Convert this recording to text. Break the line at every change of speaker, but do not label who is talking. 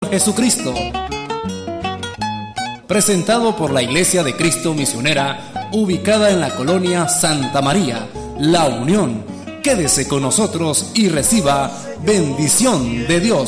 Señor Jesucristo. Presentado por la Iglesia de Cristo Misionera, ubicada en la colonia Santa María, La Unión. Quédese con nosotros y reciba bendición de Dios.